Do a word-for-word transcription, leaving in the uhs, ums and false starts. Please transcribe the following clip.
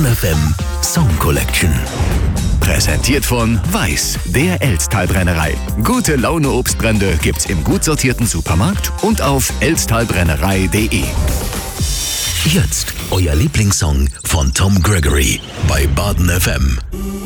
Baden F M Song Collection. Präsentiert von Weiß, der Elsttalbrennerei. Gute Laune Obstbrände gibt's im gut sortierten Supermarkt und auf elsttalbrennerei punkt de. Jetzt euer Lieblingssong von Tom Gregory bei Baden F M.